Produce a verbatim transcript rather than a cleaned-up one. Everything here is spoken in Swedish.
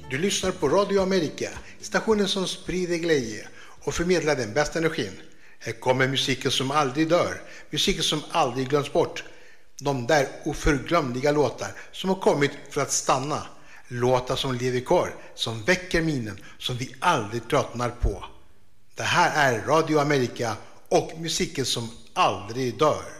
Du lyssnar på Radio Amerika, stationen som sprider glädje och förmedlar den bästa energin. Här kommer musiken som aldrig dör, musiken som aldrig glöms bort. De där oförglömliga låtar som har kommit för att stanna. Låtar som lever kvar, som väcker minnen, som vi aldrig tröttnar på. Det här är Radio Amerika och musiken som aldrig dör.